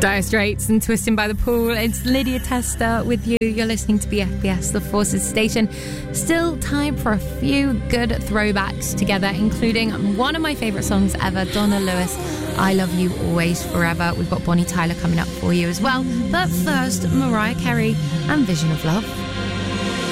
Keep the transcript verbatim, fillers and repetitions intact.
Dire Straits and Twisting by the Pool. It's Lydia Testa with you. You're listening to B F B S, the Forces station. Still time for a few good throwbacks together, including one of my favourite songs ever, Donna Lewis, I Love You Always Forever. We've got Bonnie Tyler coming up for you as well. But first, Mariah Carey and Vision of Love.